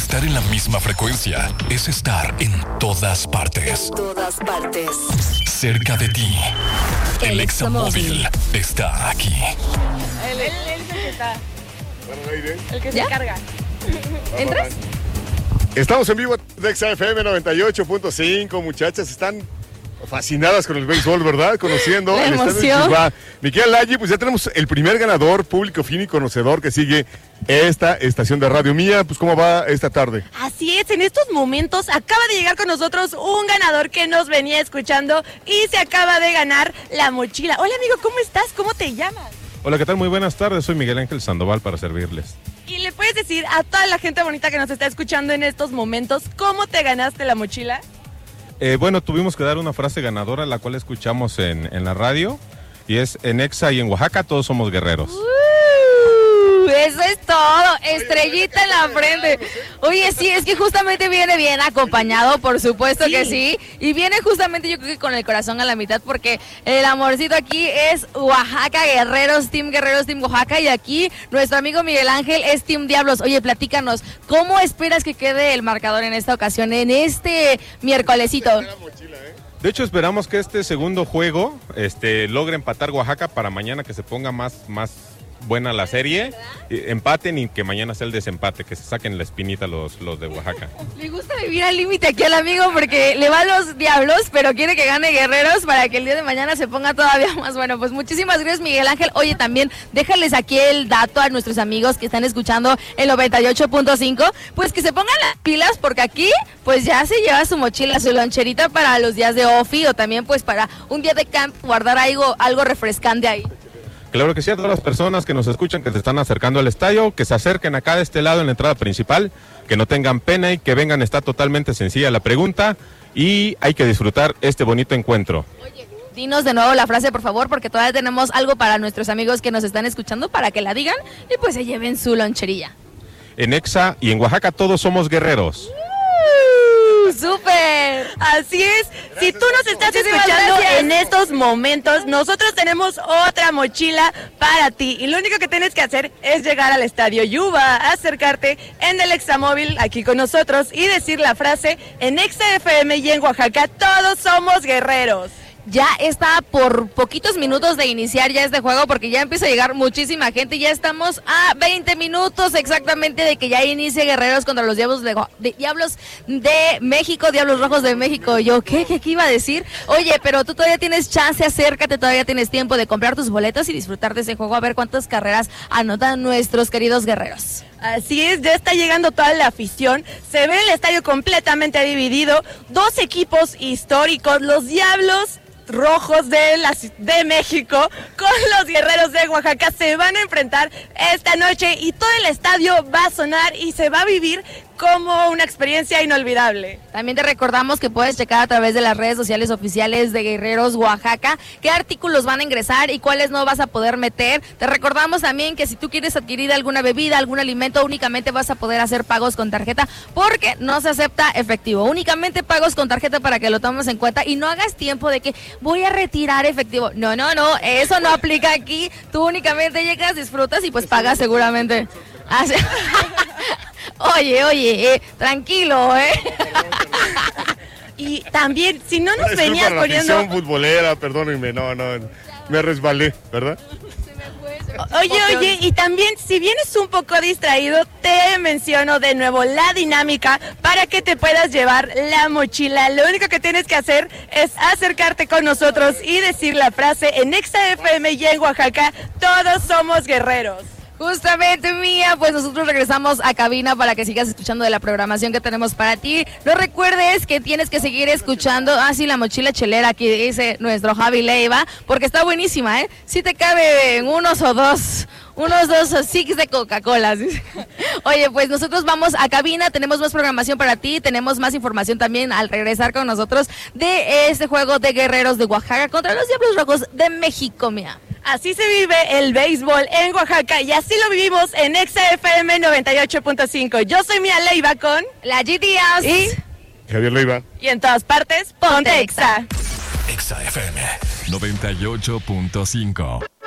Estar en la misma frecuencia es estar en todas partes. En todas partes. Cerca de ti. El Examóvil está aquí. El que está. El que se carga. ¿Entras? Estamos en vivo de XFM 98.5, muchachas, están fascinadas con el béisbol, ¿verdad? Conociendo La el estadio de emoción. Chihuahua. Miquel Laggi, pues ya tenemos el primer ganador, público fino y conocedor que sigue esta estación de radio mía. Pues, ¿cómo va esta tarde? Así es, en estos momentos acaba de llegar con nosotros un ganador que nos venía escuchando y se acaba de ganar la mochila. Hola amigo, ¿cómo estás? ¿Cómo te llamas? Hola, ¿qué tal? Muy buenas tardes, soy Miguel Ángel Sandoval para servirles. Y le puedes decir a toda la gente bonita que nos está escuchando en estos momentos, ¿cómo te ganaste la mochila? Bueno, tuvimos que dar una frase ganadora, la cual escuchamos en la radio, y es: en Exa y en Oaxaca todos somos guerreros. Eso es todo, estrellita en la frente. Oye, sí, es que justamente viene bien acompañado, por supuesto que sí. Y viene justamente yo creo que con el corazón a la mitad, porque el amorcito aquí es Oaxaca Guerreros, Team Oaxaca. Y aquí nuestro amigo Miguel Ángel es Team Diablos. Oye, platícanos, ¿cómo esperas que quede el marcador en esta ocasión, en este miércolesito? De hecho, esperamos que este segundo juego logre empatar Oaxaca para mañana, que se ponga más buena la serie, empaten y que mañana sea el desempate, que se saquen la espinita los de Oaxaca. Le gusta vivir al límite aquí al amigo porque le va a los Diablos, pero quiere que gane Guerreros para que el día de mañana se ponga todavía más bueno. Pues muchísimas gracias, Miguel Ángel. Oye, también déjales aquí el dato a nuestros amigos que están escuchando el 98.5, pues que se pongan las pilas porque aquí pues ya se lleva su mochila, su loncherita para los días de ofi o también pues para un día de camp, guardar algo refrescante ahí. Claro que sí, a todas las personas que nos escuchan, que se están acercando al estadio, que se acerquen acá de este lado en la entrada principal, que no tengan pena y que vengan. Está totalmente sencilla la pregunta y hay que disfrutar este bonito encuentro. Oye, dinos de nuevo la frase, por favor, porque todavía tenemos algo para nuestros amigos que nos están escuchando para que la digan y pues se lleven su loncherilla. En Exa y en Oaxaca todos somos guerreros. ¡Súper! Así es. Si tú nos estás escuchando en estos momentos, nosotros tenemos otra mochila para ti. Y lo único que tienes que hacer es llegar al Estadio Yuba, acercarte en el Examóvil aquí con nosotros y decir la frase: en Exa FM y en Oaxaca todos somos guerreros. Ya está por poquitos minutos de iniciar ya este juego porque ya empieza a llegar muchísima gente. Ya estamos a 20 minutos exactamente de que ya inicie Guerreros contra los Diablos de México, Diablos Rojos de México. Yo, ¿qué iba a decir? Oye, pero tú todavía tienes chance, acércate, todavía tienes tiempo de comprar tus boletos y disfrutar de ese juego, a ver cuántas carreras anotan nuestros queridos guerreros. Así es, ya está llegando toda la afición, se ve el estadio completamente dividido, dos equipos históricos, los Diablos Rojos de México con los Guerreros de Oaxaca se van a enfrentar esta noche y todo el estadio va a sonar y se va a vivir como una experiencia inolvidable. También te recordamos que puedes checar a través de las redes sociales oficiales de Guerreros Oaxaca qué artículos van a ingresar y cuáles no vas a poder meter. Te recordamos también que si tú quieres adquirir alguna bebida, algún alimento, únicamente vas a poder hacer pagos con tarjeta porque no se acepta efectivo. Únicamente pagos con tarjeta para que lo tomes en cuenta y no hagas tiempo de que voy a retirar efectivo. No, eso no aplica aquí. Tú únicamente llegas, disfrutas y pues pagas seguramente. Oye, tranquilo, Y también, si no nos venías la poniendo... afición futbolera, perdónenme, no, me resbalé, ¿verdad? Oye, y también, si vienes un poco distraído, te menciono de nuevo la dinámica para que te puedas llevar la mochila. Lo único que tienes que hacer es acercarte con nosotros y decir la frase: en Exa FM y en Oaxaca, todos somos guerreros. Justamente, Mía, pues nosotros regresamos a cabina para que sigas escuchando de la programación que tenemos para ti. No recuerdes que tienes que seguir escuchando, la mochila chelera que dice nuestro Javi Leiva, porque está buenísima, Si te caben unos dos six de Coca-Cola. Oye, pues nosotros vamos a cabina, tenemos más programación para ti, tenemos más información también al regresar con nosotros de este juego de Guerreros de Oaxaca contra los Diablos Rojos de México, Mía. Así se vive el béisbol en Oaxaca y así lo vivimos en Exa FM 98.5. Yo soy Mía Leiva con Laggi Díaz y Javier Leiva. Y en todas partes, ponte Exa. Exa FM 98.5.